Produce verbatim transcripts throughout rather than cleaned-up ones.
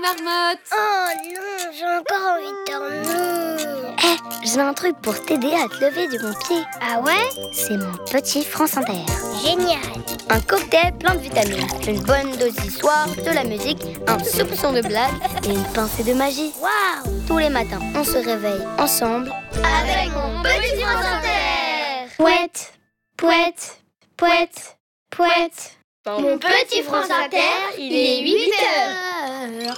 marmotte. Oh non, j'ai encore envie de dormir. Hé, hey, j'ai un truc pour t'aider à te lever du bon pied. Ah ouais? C'est mon petit France Inter. Génial. Un cocktail plein de vitamines, une bonne dose d'histoire, de la musique, un soupçon de blague et une pincée de magie. Waouh! Tous les matins, on se réveille ensemble avec mon petit France Inter. Pouette, pouette, pouette, pouette. Mon petit France Inter, il est huit heures.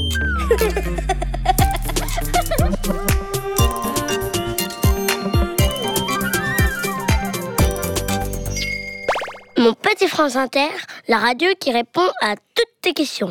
Mon petit France Inter, la radio qui répond à toutes tes questions.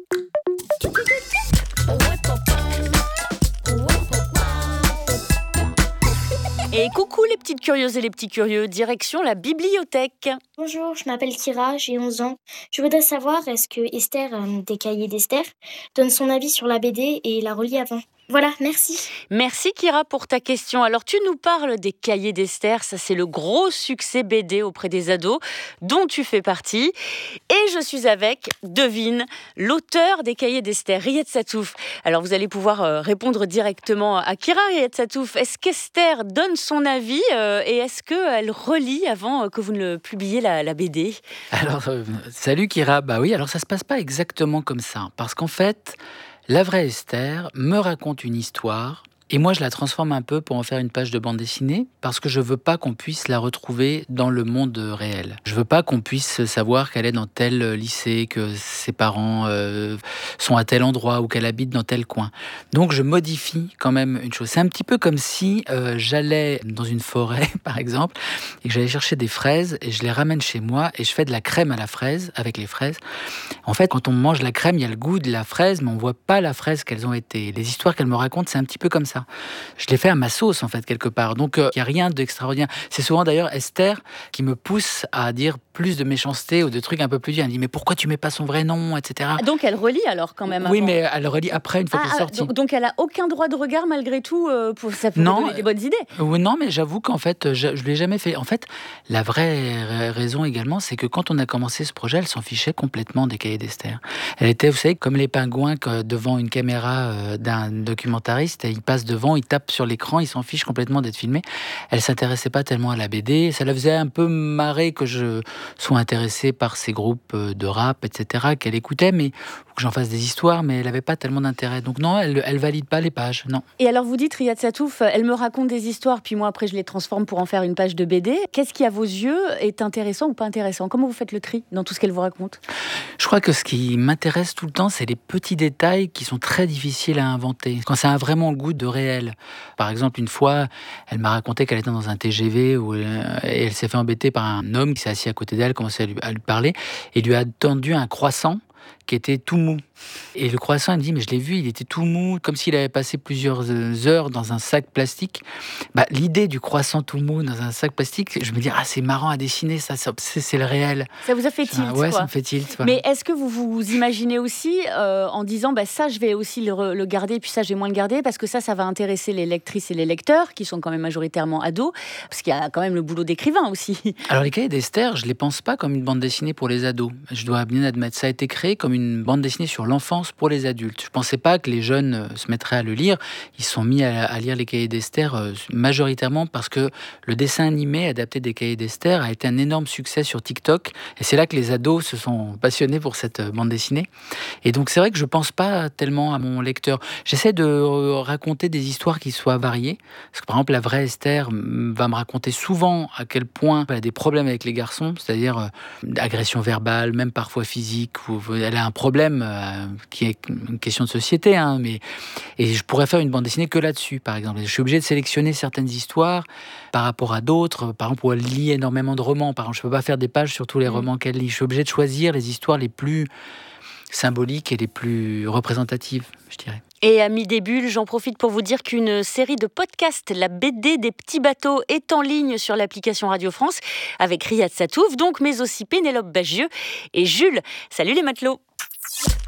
Et coucou les petites curieuses et les petits curieux, direction la bibliothèque. Bonjour, je m'appelle Kira, j'ai onze ans. Je voudrais savoir, est-ce que Esther, euh, des cahiers d'Esther, donne son avis sur la B D et la relit avant? Voilà, merci. Merci Kira pour ta question. Alors tu nous parles des cahiers d'Esther, ça c'est le gros succès B D auprès des ados dont tu fais partie. Et je suis avec, devine, l'auteur des cahiers d'Esther, Riyad Satouf. Alors vous allez pouvoir euh, répondre directement à Kira, Riyad Satouf. Est-ce qu'Esther donne son avis euh, et est-ce qu'elle relit avant que vous ne le publiez la, la B D? Alors, euh, salut Kira, bah oui, alors ça se passe pas exactement comme ça. Parce qu'en fait, la vraie Esther me raconte une histoire et moi je la transforme un peu pour en faire une page de bande dessinée parce que je veux pas qu'on puisse la retrouver dans le monde réel. Je veux pas qu'on puisse savoir qu'elle est dans tel lycée, que ses parents euh, sont à tel endroit ou qu'elle habite dans tel coin. Donc je modifie quand même une chose. C'est un petit peu comme si euh, j'allais dans une forêt par exemple et que j'allais chercher des fraises et je les ramène chez moi et je fais de la crème à la fraise avec les fraises. En fait, quand on mange la crème, il y a le goût de la fraise, mais on voit pas la fraise qu'elles ont été. Les histoires qu'elle me raconte, c'est un petit peu comme ça. Je l'ai fait à ma sauce, en fait, quelque part. Donc, il euh, n'y a rien d'extraordinaire. C'est souvent, d'ailleurs, Esther qui me pousse à dire plus de méchanceté ou de trucs un peu plus durs. Elle me dit, mais pourquoi tu mets pas son vrai nom, et cetera. Donc, elle relit alors, quand même, Oui, avant. mais elle relit après, une fois ah, qu'elle est sortie. Donc, donc, elle a aucun droit de regard, malgré tout, euh, pour, ça peut non, donner des bonnes idées. Euh, non, mais j'avoue qu'en fait, je ne l'ai jamais fait. En fait, la vraie raison également, c'est que quand on a commencé ce projet, elle s'en fichait complètement des cahiers d'Esther. Elle était, vous savez, comme les pingouins que devant une caméra euh, d'un documentariste, il passe devant, il tape sur l'écran, il s'en fiche complètement d'être filmé. Elle s'intéressait pas tellement à la B D. Ça la faisait un peu marrer que je sois intéressé par ces groupes de rap, et cetera, qu'elle écoutait, mais que j'en fasse des histoires, mais elle avait pas tellement d'intérêt. Donc non, elle, elle valide pas les pages, non. Et alors vous dites, Riyad Satouf, elle me raconte des histoires, puis moi après je les transforme pour en faire une page de B D. Qu'est-ce qui à vos yeux est intéressant ou pas intéressant? Comment vous faites le tri dans tout ce qu'elle vous raconte? Je crois que ce qui m'intéresse tout le temps, c'est les petits détails qui sont très difficiles à inventer. Quand ça a vraiment le goût de réel. Par exemple, une fois, elle m'a raconté qu'elle était dans un T G V où elle, et elle s'est fait embêter par un homme qui s'est assis à côté d'elle, commençait à lui, à lui parler, et lui a tendu un croissant qui était tout mou. Et le croissant, elle me dit, mais je l'ai vu, il était tout mou, comme s'il avait passé plusieurs heures dans un sac plastique. Bah, l'idée du croissant tout mou dans un sac plastique, je me dis, ah, c'est marrant à dessiner, ça, c'est, c'est le réel. Ça vous a fait tilt, ouais, quoi. Ça me fait tilt. Voilà. Mais est-ce que vous vous imaginez aussi, euh, en disant, bah, ça, je vais aussi le, le garder, puis ça, je vais moins le garder, parce que ça, ça va intéresser les lectrices et les lecteurs, qui sont quand même majoritairement ados, parce qu'il y a quand même le boulot d'écrivain aussi. Alors, les cahiers d'Esther, je ne les pense pas comme une bande dessinée pour les ados. Je dois bien admettre, ça a été créé comme une bande dessinée sur l'enfance pour les adultes. Je ne pensais pas que les jeunes se mettraient à le lire. Ils se sont mis à, à lire les cahiers d'Esther euh, majoritairement parce que le dessin animé adapté des cahiers d'Esther a été un énorme succès sur TikTok. Et c'est là que les ados se sont passionnés pour cette bande dessinée. Et donc c'est vrai que je ne pense pas tellement à mon lecteur. J'essaie de raconter des histoires qui soient variées. Parce que par exemple, la vraie Esther va me raconter souvent à quel point elle a des problèmes avec les garçons, c'est-à-dire euh, agression verbale, même parfois physique. Ou elle a un problème euh, qui est une question de société, hein, mais et je pourrais faire une bande dessinée que là-dessus, par exemple. Je suis obligé de sélectionner certaines histoires par rapport à d'autres. Par exemple, où elle lit énormément de romans. Par exemple, je peux pas faire des pages sur tous les mmh. romans qu'elle lit. Je suis obligé de choisir les histoires les plus symboliques et les plus représentatives, je dirais. Et amis des bulles, j'en profite pour vous dire qu'une série de podcasts, la B D des petits bateaux, est en ligne sur l'application Radio France avec Riyad Satouf, donc, mais aussi Pénélope Bagieux et Jules. Salut les matelots!